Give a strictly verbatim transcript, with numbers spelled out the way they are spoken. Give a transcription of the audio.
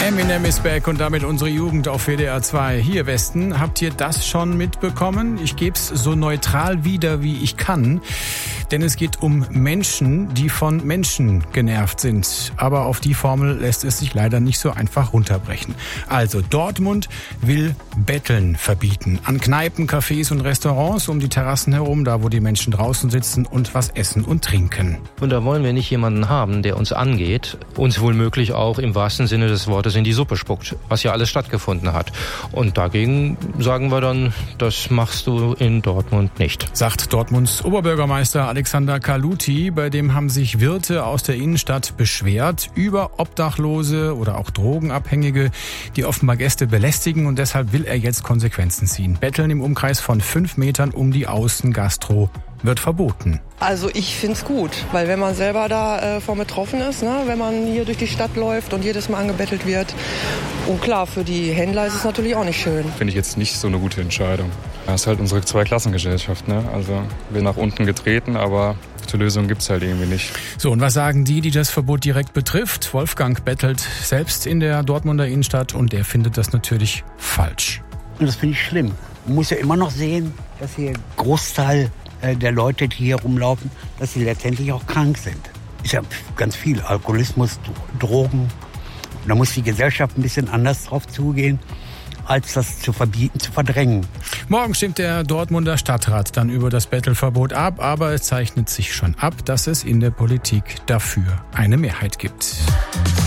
Eminem is back und damit unsere Jugend auf W D R zwei. Hier Westen, habt ihr das schon mitbekommen? Ich geb's so neutral wieder, wie ich kann. Denn es geht um Menschen, die von Menschen genervt sind. Aber auf die Formel lässt es sich leider nicht so einfach runterbrechen. Also Dortmund will Betteln verbieten. An Kneipen, Cafés und Restaurants um die Terrassen herum, da wo die Menschen draußen sitzen und was essen und trinken. Und da wollen wir nicht jemanden haben, der uns angeht, uns womöglich auch im wahrsten Sinne des Wortes in die Suppe spuckt, was ja alles stattgefunden hat. Und dagegen sagen wir dann, das machst du in Dortmund nicht. Sagt Dortmunds Oberbürgermeister Alexander Kaluti, bei dem haben sich Wirte aus der Innenstadt beschwert über Obdachlose oder auch Drogenabhängige, die offenbar Gäste belästigen, und deshalb will er jetzt Konsequenzen ziehen. Betteln im Umkreis von fünf Metern um die Außengastro wird verboten. Also ich find's gut, weil wenn man selber da äh, von betroffen ist, ne, wenn man hier durch die Stadt läuft und jedes Mal angebettelt wird. Und klar, für die Händler ist es natürlich auch nicht schön. Finde ich jetzt nicht so eine gute Entscheidung. Das ist halt unsere Zweiklassengesellschaft, ne? Also wir nach unten getreten, aber zur Lösung gibt's halt irgendwie nicht. So, und was sagen die, die das Verbot direkt betrifft? Wolfgang bettelt selbst in der Dortmunder Innenstadt und der findet das natürlich falsch. Und das finde ich schlimm. Man muss ja immer noch sehen, dass hier ein Großteil der Leute, die hier rumlaufen, dass sie letztendlich auch krank sind. Ist ja ganz viel Alkoholismus, Drogen. Da muss die Gesellschaft ein bisschen anders drauf zugehen, als das zu verbieten, zu verdrängen. Morgen stimmt der Dortmunder Stadtrat dann über das Bettelverbot ab, aber es zeichnet sich schon ab, dass es in der Politik dafür eine Mehrheit gibt.